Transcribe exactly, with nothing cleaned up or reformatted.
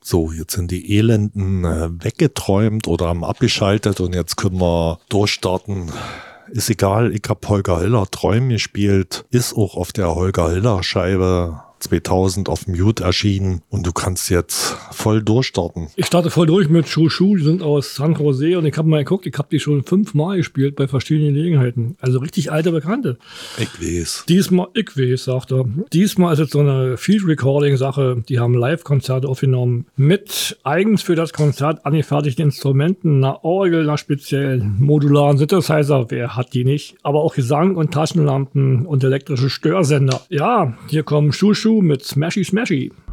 So, jetzt sind die Elenden äh, weggeträumt oder haben abgeschaltet und jetzt können wir durchstarten. Ist egal, ich habe Holger Hiller Träume gespielt, ist auch auf der Holger Hiller Scheibe zweitausend auf Mute erschienen und du kannst jetzt voll durchstarten. Ich starte voll durch mit Shu Shu, die sind aus San Jose und ich habe mal geguckt, ich habe die schon fünfmal gespielt bei verschiedenen Gelegenheiten. Also richtig alte Bekannte. Ich weiß. Diesmal, ich weiß, sagt er. Diesmal ist es so eine Field-Recording-Sache. Die haben Live-Konzerte aufgenommen mit eigens für das Konzert angefertigten Instrumenten, einer Orgel, einer speziellen modularen Synthesizer. Wer hat die nicht? Aber auch Gesang und Taschenlampen und elektrische Störsender. Ja, hier kommen Shu Shu mit Smashy Smashy.